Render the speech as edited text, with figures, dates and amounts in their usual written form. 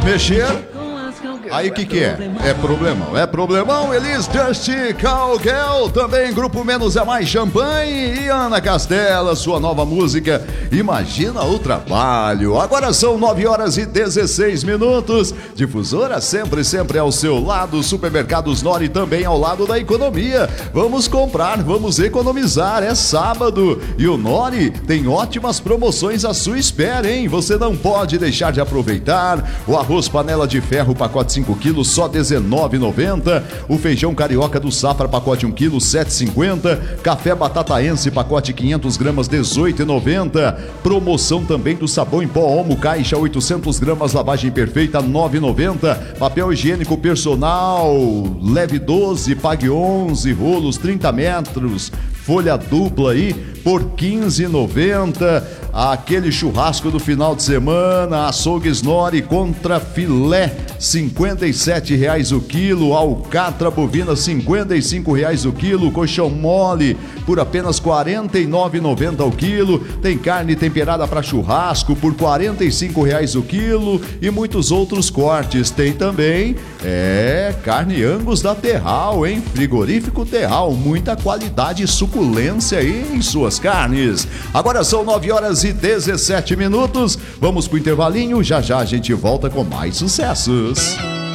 mexer. Aí o que é? É problemão. É problemão, Elis Just Cowgirl, também Grupo Menos é Mais Champanhe e Ana Castela, sua nova música Imagina o Trabalho. Agora são 9h16. Difusora sempre ao seu lado. Supermercados Nori também ao lado da economia. Vamos comprar, vamos economizar. É sábado e o Nori tem ótimas promoções à sua espera, hein? Você não pode deixar de aproveitar. O arroz panela de ferro, pacote 5 quilos, só R$19,90. O feijão carioca do Safra, pacote 1 quilo, R$7,50. Café batataense, pacote 500 gramas, R$18,90. Promoção também do sabão em pó Omo, caixa 800 gramas, lavagem perfeita, R$9,90. Papel higiênico personal, leve 12, pague 11, rolos 30 metros, folha dupla aí, por R$15,90. Aquele churrasco do final de semana, açougues Nori contra filé, R$57 o quilo. Alcatra bovina, R$55 o quilo. Colchão mole por apenas R$49,90 o quilo. Tem carne temperada para churrasco por R$45 o quilo e muitos outros cortes. Tem também carne Angus da Terral, hein? Frigorífico Terral, muita qualidade e suculência aí em suas carnes. Agora são 9h17. Vamos pro intervalinho, já a gente volta com mais sucessos.